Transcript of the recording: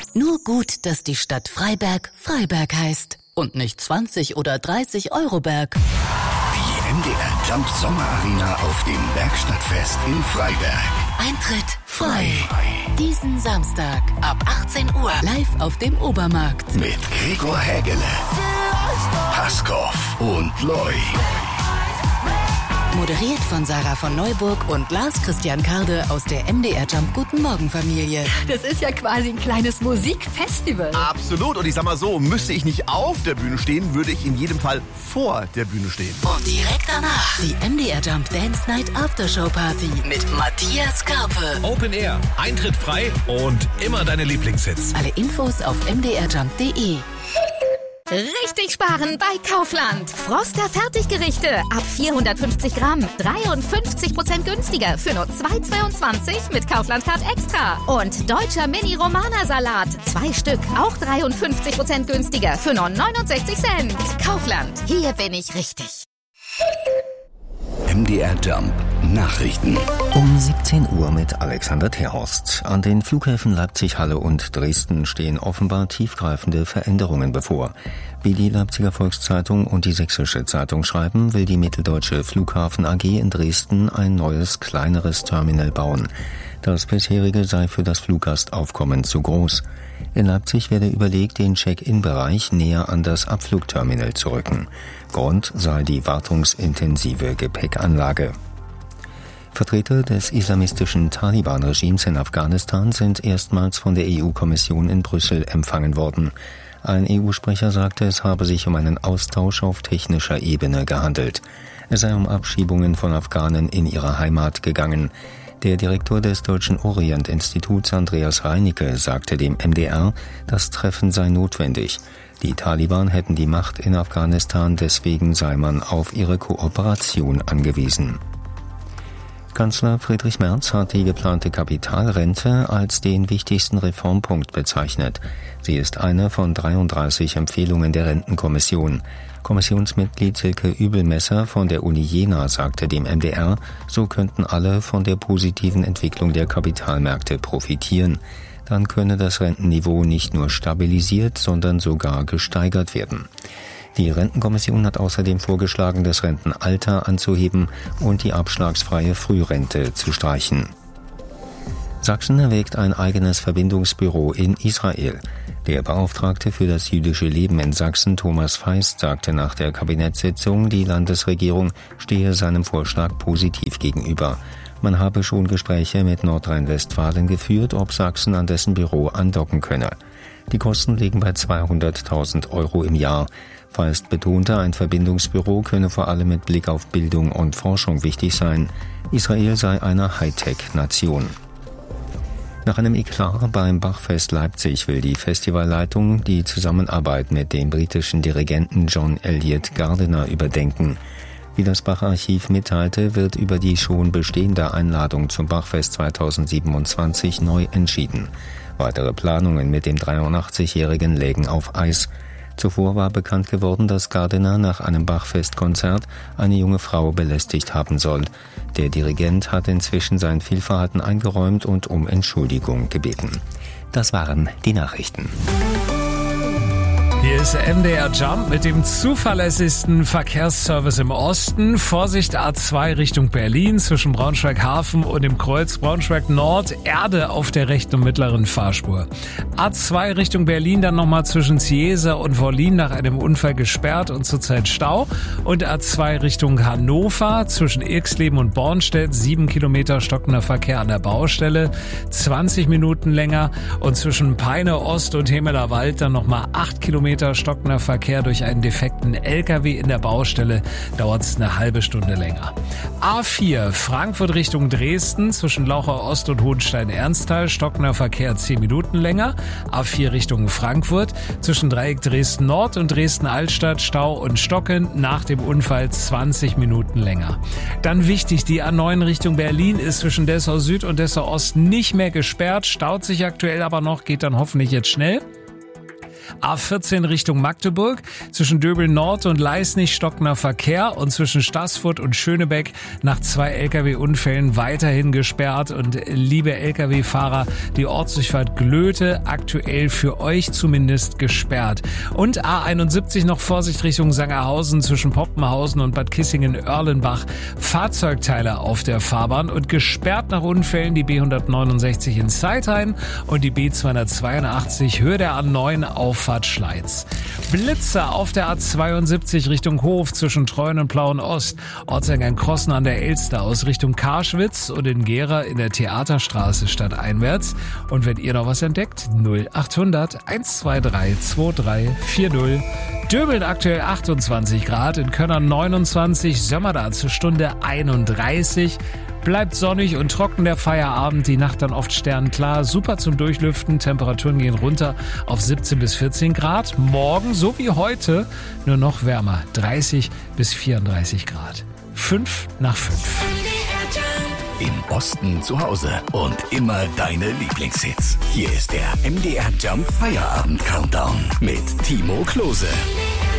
Nur gut, dass die Stadt Freiberg Freiberg heißt und nicht 20 oder 30 Euroberg. Die MDR Jump Sommerarena auf dem Werkstattfest in Freiberg. Eintritt frei. Diesen Samstag ab 18 Uhr live auf dem Obermarkt. Mit Gregor Hägele, Paskov und Loy. Moderiert von Sarah von Neuburg und Lars Christian Karde aus der MDR Jump Guten Morgen Familie. Das ist ja quasi ein kleines Musikfestival. Absolut. Und ich sag mal so, müsste ich nicht auf der Bühne stehen, würde ich in jedem Fall vor der Bühne stehen. Und direkt danach die MDR Jump Dance Night Aftershow Party mit Matthias Karpe. Open Air, Eintritt frei und immer deine Lieblingshits. Alle Infos auf mdrjump.de. Richtig sparen bei Kaufland. Froster Fertiggerichte ab 450 Gramm. 53% günstiger für nur 2,22 mit Kaufland Card Extra. Und deutscher Mini-Romana-Salat. 2 Stück, auch 53% günstiger für nur 69 Cent. Kaufland, hier bin ich richtig. MDR Jump Nachrichten. Um 17 Uhr mit Alexander Terhorst. An den Flughäfen Leipzig, Halle und Dresden stehen offenbar tiefgreifende Veränderungen bevor. Wie die Leipziger Volkszeitung und die Sächsische Zeitung schreiben, will die Mitteldeutsche Flughafen AG in Dresden ein neues, kleineres Terminal bauen. Das bisherige sei für das Fluggastaufkommen zu groß. In Leipzig werde überlegt, den Check-in-Bereich näher an das Abflugterminal zu rücken. Grund sei die wartungsintensive Gepäckanlage. Vertreter des islamistischen Taliban-Regimes in Afghanistan sind erstmals von der EU-Kommission in Brüssel empfangen worden. Ein EU-Sprecher sagte, es habe sich um einen Austausch auf technischer Ebene gehandelt. Es sei um Abschiebungen von Afghanen in ihre Heimat gegangen. Der Direktor des Deutschen Orient-Instituts, Andreas Reinicke, sagte dem MDR, das Treffen sei notwendig. Die Taliban hätten die Macht in Afghanistan, deswegen sei man auf ihre Kooperation angewiesen. Kanzler Friedrich Merz hat die geplante Kapitalrente als den wichtigsten Reformpunkt bezeichnet. Sie ist eine von 33 Empfehlungen der Rentenkommission. Kommissionsmitglied Silke Übelmesser von der Uni Jena sagte dem MDR, so könnten alle von der positiven Entwicklung der Kapitalmärkte profitieren. Dann könne das Rentenniveau nicht nur stabilisiert, sondern sogar gesteigert werden. Die Rentenkommission hat außerdem vorgeschlagen, das Rentenalter anzuheben und die abschlagsfreie Frührente zu streichen. Sachsen erwägt ein eigenes Verbindungsbüro in Israel. Der Beauftragte für das jüdische Leben in Sachsen, Thomas Feist, sagte nach der Kabinettssitzung, die Landesregierung stehe seinem Vorschlag positiv gegenüber. Man habe schon Gespräche mit Nordrhein-Westfalen geführt, ob Sachsen an dessen Büro andocken könne. Die Kosten liegen bei 200.000 Euro im Jahr. Feist betonte, ein Verbindungsbüro könne vor allem mit Blick auf Bildung und Forschung wichtig sein. Israel sei eine Hightech-Nation. Nach einem Eklat beim Bachfest Leipzig will die Festivalleitung die Zusammenarbeit mit dem britischen Dirigenten John Elliott Gardiner überdenken. Wie das Bach-Archiv mitteilte, wird über die schon bestehende Einladung zum Bachfest 2027 neu entschieden. Weitere Planungen mit dem 83-Jährigen lägen auf Eis. Zuvor war bekannt geworden, dass Gardiner nach einem Bachfestkonzert eine junge Frau belästigt haben soll. Der Dirigent hat inzwischen sein Fehlverhalten eingeräumt und um Entschuldigung gebeten. Das waren die Nachrichten. Hier ist MDR Jump mit dem zuverlässigsten Verkehrsservice im Osten. Vorsicht A2 Richtung Berlin zwischen Braunschweig-Hafen und dem Kreuz Braunschweig-Nord. Erde auf der rechten und mittleren Fahrspur. A2 Richtung Berlin dann nochmal zwischen Ziesa und Wollin nach einem Unfall gesperrt und zurzeit Stau. Und A2 Richtung Hannover zwischen Irxleben und Bornstedt. 7 Kilometer stockender Verkehr an der Baustelle. 20 Minuten länger. Und zwischen Peine Ost und Hemeler Wald dann nochmal 8 Kilometer stockender Verkehr durch einen defekten LKW in der Baustelle, dauert es eine halbe Stunde länger. A4 Frankfurt Richtung Dresden zwischen Lauchau Ost und Hohenstein-Ernsthal, stockender Verkehr 10 Minuten länger. A4 Richtung Frankfurt zwischen Dreieck Dresden Nord und Dresden Altstadt, Stau und Stocken, nach dem Unfall 20 Minuten länger. Dann wichtig, die A9 Richtung Berlin ist zwischen Dessau Süd und Dessau Ost nicht mehr gesperrt, staut sich aktuell aber noch, geht dann hoffentlich jetzt schnell. A14 Richtung Magdeburg. Zwischen Döbeln Nord und Leisnig stockender Verkehr und zwischen Staßfurt und Schönebeck nach 2 Lkw-Unfällen weiterhin gesperrt. Und liebe Lkw-Fahrer, die Ortsdurchfahrt Glöte aktuell für euch zumindest gesperrt. Und A71 noch Vorsicht Richtung Sangerhausen zwischen Poppenhausen und Bad Kissingen-Erlenbach. Fahrzeugteile auf der Fahrbahn und gesperrt nach Unfällen die B169 in Zeithain und die B282 Höhe der A9 Auffahrt Schleiz. Blitzer auf der A72 Richtung Hof zwischen Treuen und Plauen-Ost. Ortseingang Krossen an der Elster aus Richtung Karschwitz und in Gera in der Theaterstraße stadteinwärts. Und wenn ihr noch was entdeckt, 0800 123 2340. Döbeln aktuell 28 Grad, in Könnern 29, Sömmerda zur Stunde 31. Bleibt sonnig und trocken der Feierabend, die Nacht dann oft sternklar, super zum Durchlüften, Temperaturen gehen runter auf 17 bis 14 Grad. Morgen, so wie heute, nur noch wärmer, 30 bis 34 Grad. 5 nach 5. Im Osten zu Hause und immer deine Lieblingshits. Hier ist der MDR Jump Feierabend Countdown mit Timo Klose.